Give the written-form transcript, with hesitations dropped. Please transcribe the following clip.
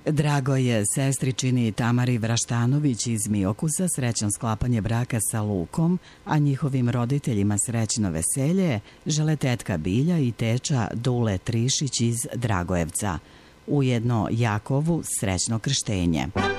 Drago je sestričini Tamari Vraštanović iz Miokusa srećno sklapanje braka sa Lukom, a njihovim roditeljima srećno veselje žele tetka Bilja i teča Dule Trišić iz Dragojevca. Ujedno Jakovu srećno krštenje.